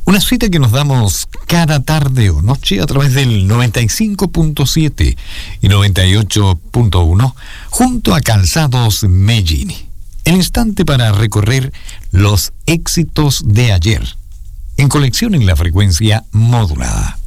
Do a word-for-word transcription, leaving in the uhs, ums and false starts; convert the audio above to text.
Una cita que nos damos cada tarde o noche a través del noventa y cinco punto siete y noventa y ocho punto uno junto a Calzados Meggini. El instante para recorrer los éxitos de ayer en colección en la frecuencia modulada.